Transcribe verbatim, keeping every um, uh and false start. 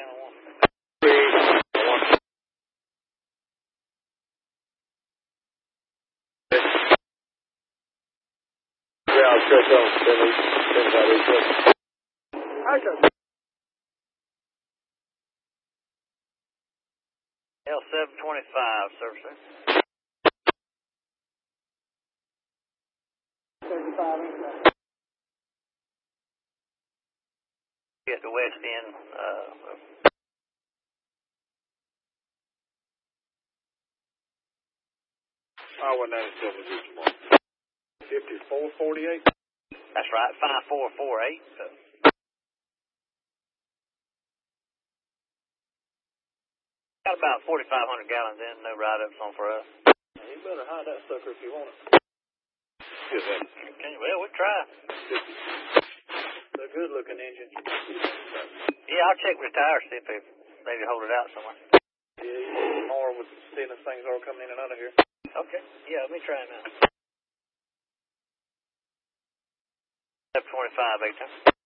Yeah, I'll check on Billy. Okay. L seven twenty-five, service sir. thirty-five. At the west end, uh, Highway ninety-seven, Houston Mark. fifty-four forty-eight. that's right, five four four eight. Uh, got about forty-five hundred gallons in, no write-ups on for us. You better hide that sucker if you want it. Good, man. Can you, well, we try. It's a good-looking engine. Yeah, I'll check with the tires, see if they maybe hold it out somewhere. Yeah, you need more with seeing if things are coming in and out of here. Okay, yeah, let me try it now. seven twenty-five, eight times.